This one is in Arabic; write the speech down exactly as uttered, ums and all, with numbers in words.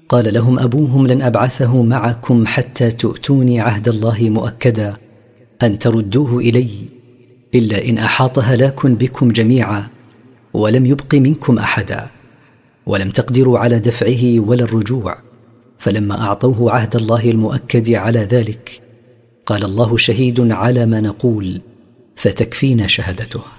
قال لهم أبوهم: لن أبعثه معكم حتى تؤتوني عهد الله مؤكدا أن تردوه إلي، إلا إن أحاط هلاك بكم جميعا ولم يبق منكم أحدا، ولم تقدروا على دفعه ولا الرجوع. فلما أعطوه عهد الله المؤكد على ذلك، قال: الله شهيد على ما نقول، فتكفينا شهادته.